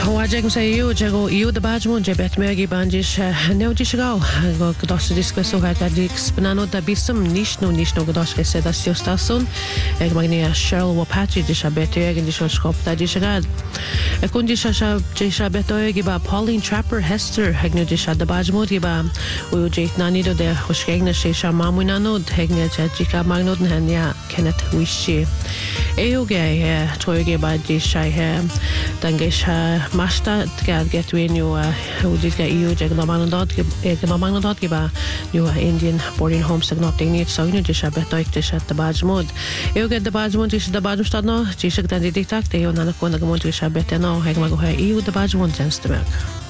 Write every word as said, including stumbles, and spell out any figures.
Wajem sa iyo jago iyo da bajmo jebet megi banjish neo jishgao go godos discusso ha ka dix banano da bisum nishno nishno godos ke seda stason eg magnia Cheryl Wapatchi disha beto eg disha skop da disha e kun disha disha beto eg ba Pauline Trapper Hester hegno disha da bajmo ba u jeit nanido de hoshgegna shisha mamunano hegna jika magnod hanya Kenneth Wishi eoge toyge ba disha he dangesha Masta gad get we new udit ga eu jag normal dot ge normal dot ge ba new Indian boarding homes tag not need so you just have to take at the badge mode eu get the badge mode is the badge stad no just get the diktak te yo na ko na mo just have no heg ma go eu the badge one sense to